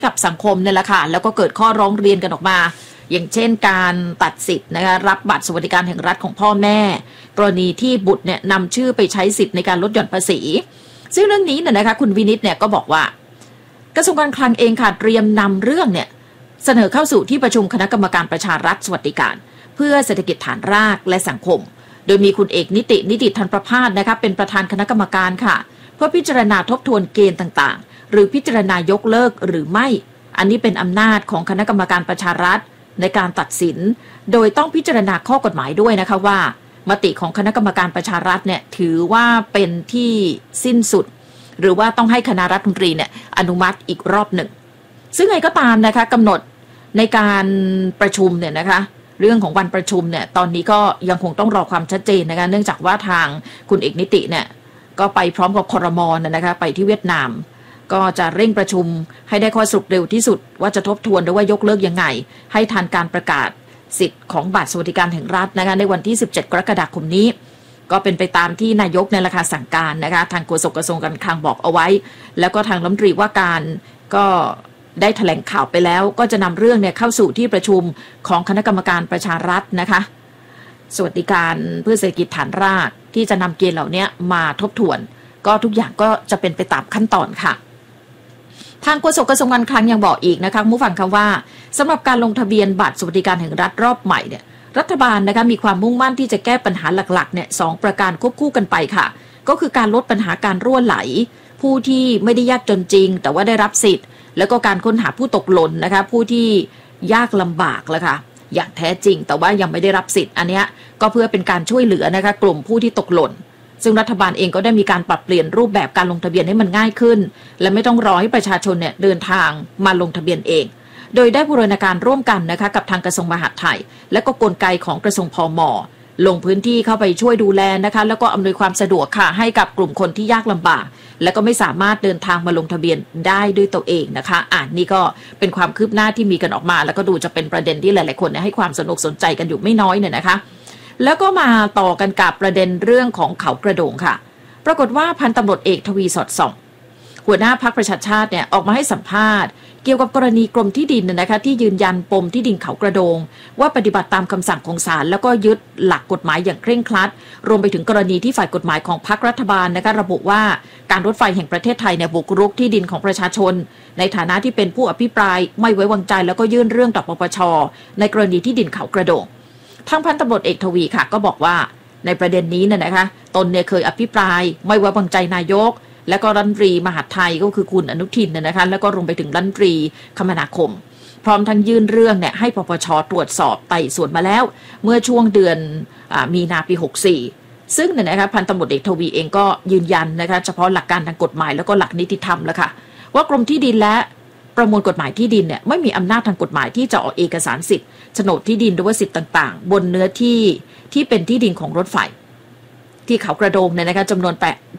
กับสังคมเนี่ยแหละค่ะแล้วก็เกิดข้อร้องเรียนกันออกมาอย่างเช่นการตัดสิทธิ์นะคะรับบัตรสวัสดิการแห่งรัฐของพ่อแม่กรณีที่บุตรเนี่ยนำชื่อไปใช้สิทธิ์ในการลดหย่อนภาษีซึ่งเรื่องนี้เนี่ยนะคะคุณวินิตเนี่ยก็บอกว่ากระทรวงการคลังเองค่ะเตรียมนำเรื่องเนี่ยเสนอเข้าสู่ที่ประชุมคณะกรรมการประชารัฐสวัสดิการเพื่อเศรษฐกิจฐานรากและสังคมโดยมีคุณเอกนิติธันประภาสนะคะเป็นประธานคณะกรรมการค่ะเพื่อพิจารณาทบทวนเกณฑ์ต่างๆหรือพิจารณายกเลิกหรือไม่อันนี้เป็นอำนาจของคณะกรรมการประชารัฐในการตัดสินโดยต้องพิจารณาข้อกฎหมายด้วยนะคะว่ามติของคณะกรรมการประชารัฐเนี่ยถือว่าเป็นที่สิ้นสุดหรือว่าต้องให้คณะรัฐมนตรีเนี่ยอนุมัติอีกรอบหนึ่งซึ่งไงก็ตามนะคะกำหนดในการประชุมเนี่ยนะคะเรื่องของวันประชุมเนี่ยตอนนี้ก็ยังคงต้องรอความชัดเจนนะคะเนื่องจากว่าทางคุณเอกนิติเนี่ยก็ไปพร้อมกับครม.นะคะไปที่เวียดนามก็จะเร่งประชุมให้ได้ข้อสรุปเร็วที่สุดว่าจะทบทวนหรือว่ายกเลิกยังไงให้ทันการประกาศสิทธิ์ของบัตรสวัสดิการแห่งรัฐนะคะในวันที่17กรกฎาคมนี้ก็เป็นไปตามที่นายกในราคาสั่งการนะคะทางโฆษกกระทรวงการคลังบอกเอาไว้แล้วก็ทางรัฐมนตรีว่าการก็ได้แถลงข่าวไปแล้วก็จะนำเรื่องเนี่ยเข้าสู่ที่ประชุมของคณะกรรมการประชารัฐนะคะสวัสดิการเพื่อเศรษฐกิจฐานรากที่จะนำเกณฑ์เหล่านี้มาทบทวนก็ทุกอย่างก็จะเป็นไปตามขั้นตอนค่ะทางโฆษกกระทรวงการคลังยังบอกอีกนะคะผู้ฟังคำว่าสำหรับการลงทะเบียนบัตรสวัสดิการแห่งรัฐรอบใหม่เนี่ยรัฐบาลนะคะมีความมุ่งมั่นที่จะแก้ปัญหาหลักๆเนี่ย2ประการควบคู่กันไปค่ะก็คือการลดปัญหาการรั่วไหลผู้ที่ไม่ได้ยากจนจริงแต่ว่าได้รับสิทธิ์แล้วก็การค้นหาผู้ตกหล่นนะคะผู้ที่ยากลำบากแล้วค่ะอย่างแท้จริงแต่ว่ายังไม่ได้รับสิทธิ์อันนี้ก็เพื่อเป็นการช่วยเหลือนะคะกลุ่มผู้ที่ตกหล่นซึ่งรัฐบาลเองก็ได้มีการปรับเปลี่ยนรูปแบบการลงทะเบียนให้มันง่ายขึ้นและไม่ต้องรอให้ประชาชนเนี่ยเดินทางมาลงทะเบียนเองโดยได้บูรณาการร่วมกันนะคะกับทางกระทรวงมหาดไทยและก็กลไกของกระทรวงพม.ลงพื้นที่เข้าไปช่วยดูแลนะคะแล้วก็อำนวยความสะดวกค่ะให้กับกลุ่มคนที่ยากลำบากและก็ไม่สามารถเดินทางมาลงทะเบียนได้ด้วยตัวเองนะคะนี่ก็เป็นความคืบหน้าที่มีกันออกมาแล้วก็ดูจะเป็นประเด็นที่หลายๆคนให้ความสนใจกันอยู่ไม่น้อยเนี่ยนะคะแล้วก็มาต่อกันกับประเด็นเรื่องของเขากระโดงค่ะปรากฏว่าพันตำรวจเอกทวีสอดส่องหัวหน้าพรรคประชาชาติเนี่ยออกมาให้สัมภาษณ์เกี่ยวกับกรณีกรมที่ดินนะคะที่ยืนยันปมที่ดินเขากระโดงว่าปฏิบัติตามคำสั่งของศาลแล้วก็ยึดหลักกฎหมายอย่างเคร่งครัดรวมไปถึงกรณีที่ฝ่ายกฎหมายของพรรครัฐบาลนะคะระบุว่าการรถไฟแห่งประเทศไทยเนี่ยบุกรุกที่ดินของประชาชนในฐานะที่เป็นผู้อภิปรายไม่ไว้วางใจแล้วก็ยื่นเรื่องต่อปปช.ในกรณีที่ดินเขากระโดงทางพันตำรวจเอกทวีค่ะก็บอกว่าในประเด็นนี้นะคะตนเนี่ยเคยอภิปรายไม่ไว้วางใจนายกและก็รัฐมนตรีมหาดไทยก็คือคุณอนุทินนะคะแล้วก็รวมไปถึงรัฐมนตรีคมนาคมพร้อมทั้งยื่นเรื่องเนี่ยให้ปปช.ตรวจสอบไต่สวนมาแล้วเมื่อช่วงเดือนมีนาปี64ซึ่งเนี่ยนะคะพันตำรวจเอกทวีเองก็ยืนยันนะคะเฉพาะหลักการทางกฎหมายแล้วก็หลักนิติธรรมแล้วค่ะว่ากรมที่ดินและประมวลกฎหมายที่ดินเนี่ยไม่มีอำนาจทางกฎหมายที่จะออกเอกสารสิทธิ์โฉนดที่ดินหรือว่าสิทธิ์ต่างๆบนเนื้อที่เป็นที่ดินของรถไฟที่เขากระโดงเนี่ยนะคะจำนวน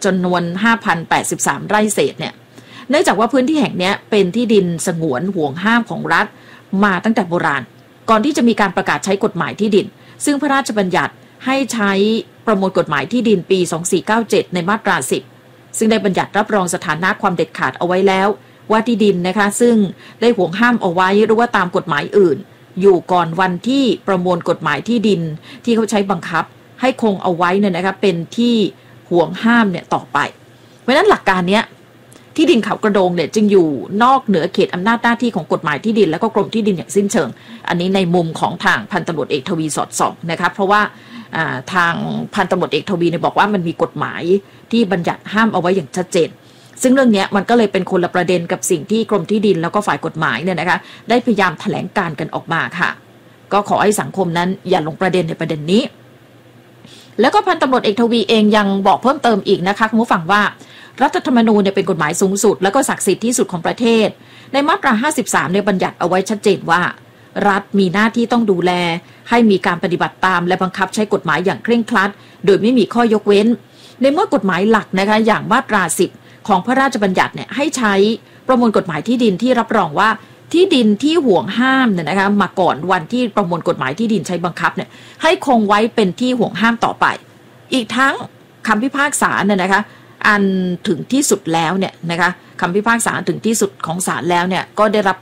5,083 ไร่เศษเนี่ยเนื่องจากว่าพื้นที่แห่งนี้เป็นที่ดินสงวนห่วงห้ามของรัฐมาตั้งแต่โบราณก่อนที่จะมีการประกาศใช้กฎหมายที่ดินซึ่งพระราชบัญญัติให้ใช้ประมวลกฎหมายที่ดินปี 2497 ในมาตรา 10ซึ่งได้บัญญัติรับรองสถานะความเด็ดขาดเอาไว้แล้วว่าที่ดินนะคะซึ่งได้ห่วงห้ามเอาไว้หรือว่าตามกฎหมายอื่นอยู่ก่อนวันที่ประมวลกฎหมายที่ดินที่เขาใช้บังคับให้คงเอาไว้เนี่ยนะคะเป็นที่ห่วงห้ามเนี่ยต่อไปเพราะฉะนั้นหลักการเนี้ยที่ดินเขากระโดงเนี่ยจึงอยู่นอกเหนือเขตอำนาจหน้าที่ของกฎหมายที่ดินและก็กรมที่ดินอย่างสิ้นเชิงอันนี้ในมุมของทางพันตำรวจเอกทวีสอดส่องนะคะเพราะว่าทางพันตำรวจเอกทวีเนี่ยบอกว่ามันมีกฎหมายที่บัญญัติห้ามเอาไว้อย่างชัดเจนซึ่งเรื่องนี้มันก็เลยเป็นคนละประเด็นกับสิ่งที่กรมที่ดินแล้วก็ฝ่ายกฎหมายเนี่ยนะคะได้พยายามแถลงการกันออกมาค่ะก็ขอให้สังคมนั้นอย่าลงประเด็นในประเด็นนี้แล้วก็พันตำรวจเอกทวีเองยังบอกเพิ่มเติมอีกนะคะคุณผู้ฟังว่ารัฐธรรมนูญเนี่ยเป็นกฎหมายสูงสุดแล้วก็ศักดิ์สิทธิ์ที่สุดของประเทศในมาตรา 53เนี่ยบัญญัติเอาไว้ชัดเจนว่ารัฐมีหน้าที่ต้องดูแลให้มีการปฏิบัติตามและบังคับใช้กฎหมายอย่างเคร่งครัดโดยไม่มีข้อยกเว้นในเมื่อกฎหมายหลักนะคะอย่างมาตรา 10ของพระราชบัญญัติเนี่ยให้ใช้ประมวลกฎหมายที่ดินที่รับรองว่าที่ดินที่ห่วงห้ามเนี่ยนะคะมาก่อนวันที่ประมวลกฎหมายที่ดินใช้บังคับเนี่ยให้คงไว้เป็นที่ห่วงห้ามต่อไปอีกทั้งคำพิพากษาเนี่ยนะคะอันถึงที่สุดแล้วเนี่ยนะคะคำพิพากษาถึงที่สุดของศาลแล้วเนี่ยก็ได้รับ